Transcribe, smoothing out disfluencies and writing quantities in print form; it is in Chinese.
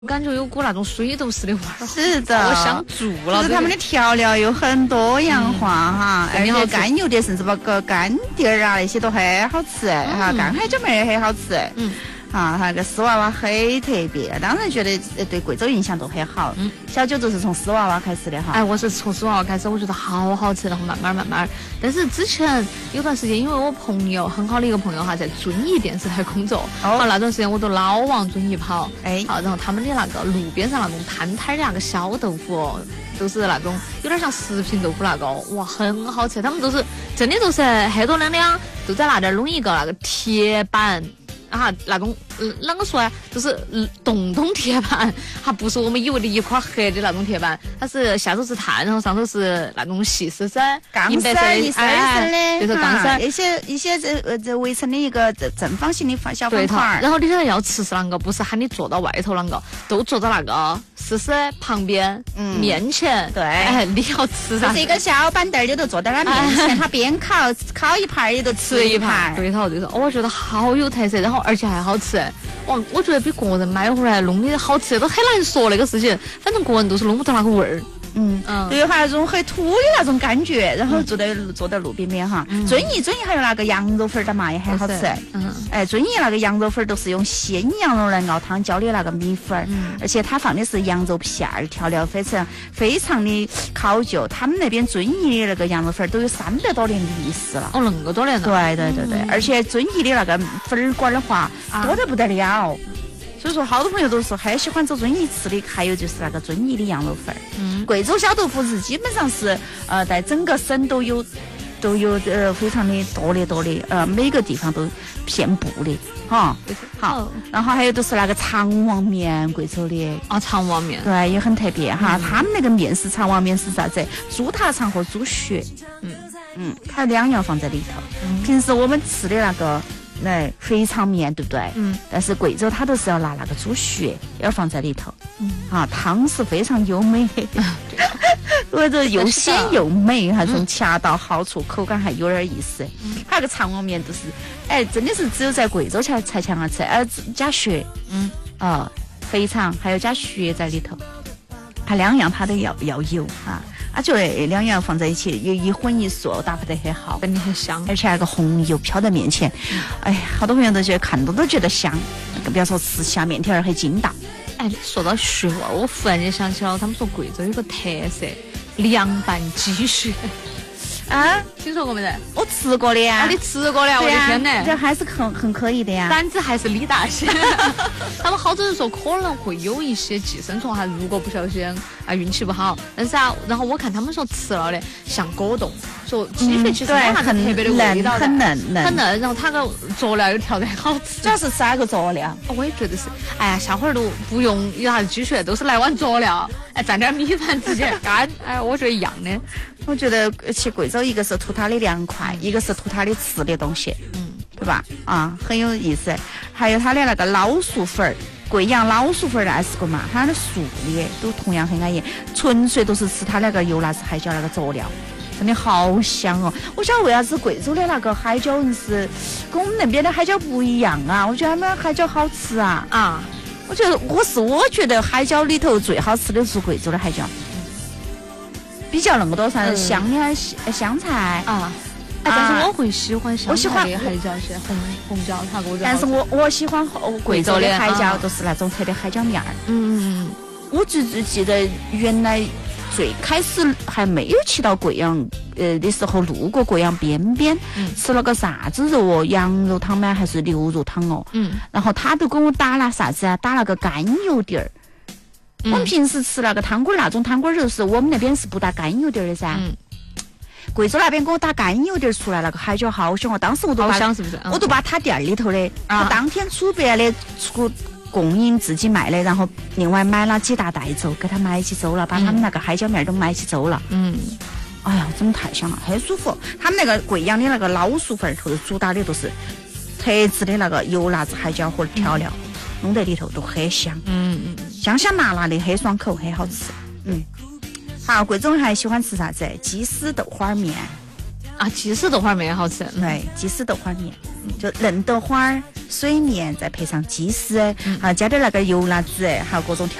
感觉有股那种水豆丝的味儿， 是的， 我想煮了。 就是他们的调料又很多样化哈，而且干油的甚至把个干碟儿啊那些都很好吃哈，干海椒面也很好吃。啊，那个丝娃娃很特别，当然觉得对贵州印象都很好。小九都是从丝娃娃开始的哈。 哎，我是从丝娃娃开始，我觉得好好吃，然后慢慢。但是之前有段时间，因为我朋友很好的一个朋友哈，在遵义电视台工作，好那段时间我都老往遵义跑。哎，好，然后他们的那个路边上那种摊摊的那个小豆腐哦，都是那种有点像食品豆腐那个，哇，很好吃。他们都是真的都是很多两两都在那点弄一个那个铁板。啊，那种啷个说啊，就是洞铁板，它不是我们以为的一块黑的那种铁板，它是下头是炭，然后上头是那种细丝钢丝一丝的， 就是钢丝， 一些这围成的一个正方形的小方块。 然后你现在要吃是啷个？不是喊你坐到外头啷个，都坐到那个丝旁边，面前。 对， 哎，你要吃啥？ 是一个小板凳里头坐在他面前，他边烤一盘也都吃一盘。 对头，我觉得好有特色，然后而且还好吃。哇，我觉得比个人买回来弄的好吃都很难说那个事情，反正个人都是弄不到那个味儿。 对有那种很土的那种感觉，然后坐在路边边哈。遵义还有那个羊肉粉的嘛，也很好吃。哎，遵义那个羊肉粉都是用鲜羊肉来熬汤浇的那个米粉，而且它放的是羊肉片儿，调料非常的考究。他们那边遵义的那个羊肉粉都有300多年的历史了。 哦，那么多年了。 对，而且遵义的那个粉馆的话，多得不得了。所以说，好多朋友都是很喜欢走遵义吃的，还有就是那个遵义的羊肉粉。贵州小豆腐是基本上是在整个省都有非常的多的每个地方都遍布的哈。好，然后还有就是那个肠旺面，贵州的肠旺面对也很特别哈。他们那个面是肠旺面是啥子？猪大肠和猪血，它2样放在里头。平时我们吃的那个。肥肠面对不对？但是贵州它都是要拿那个猪血要放在里头。汤是非常优美的，或者又鲜又美，还是恰到好处，口感还有点意思。它那个肠旺面都是，真的是只有在贵州才强啊吃，加血，肥肠还有加血在里头，它2样它都要有啊。觉得2样放在一起，一荤一素，搭配得很好， 真的很香， 而且那个红油飘在面前，哎，好多朋友都觉得看到都觉得香，更不要说吃下面条很筋道。 哎，说到血味，我忽然间想起了他们说贵州有个特色，凉拌鸡血。听说过没得？ 我吃过的呀。 你吃过的呀？我的天哪， 这还是很可以的呀。 胆子还是你大些。他们好多人说可能会有一些寄生虫哈，如果不小心运气不好。但是然后我看他们说吃了的像果冻，说鸡血其实它特别的味道， 很嫩， 然后它个佐料又调得好吃。 主要是啥个佐料？ 我也觉得是。哎呀，下会儿都不用有啥鸡血，都是来碗佐料，蘸点米饭直接干。我觉得一样的。 我觉得去贵州，一个是图它的凉快，一个是图它的吃的东西，对吧？很有意思。还有它的那个老熟粉儿，贵阳老熟粉儿来吃过嘛？它的熟的都同样很安逸，纯粹都是吃它那个油辣子海椒那个佐料，真的好香哦！我晓得为啥子贵州的那个海椒是跟我们那边的海椒不一样啊？我觉得他们海椒好吃啊！我觉得海椒里头最好吃的是贵州的海椒。比较那么多啥香的香菜但是我会喜欢香菜的海椒些红椒，它我但是我喜欢贵州的海椒，都是那种特的海椒面儿。我只记得原来最开始还没有去到贵阳的时候，路过贵阳边边，吃了个啥子肉哦，羊肉汤吗？还是牛肉汤哦？然后他都给我打了啥子啊？打了个干油碟儿。我们平时吃那个汤锅那种汤锅肉是我们那边是不打干油碟的噻。贵州那边给我打干油碟出来，那个海椒好香哦！当时我都把他店里头的他当天储备的供应自己卖的，然后另外买了几大袋走，给他买起走了，把他们那个海椒面都买起走了。哎呀，真的太香了，很舒服。他们那个贵阳的那个老熟粉头主打的都是特制的那个油辣子海椒或者调料。弄在里头都很香，香香辣辣的，很爽口，很好吃。好，贵州还喜欢吃啥子？鸡丝豆花面鸡丝豆花面好吃。 对，鸡丝豆花面。 就嫩豆花、水面，再配上鸡丝，加点那个油辣子，还有各种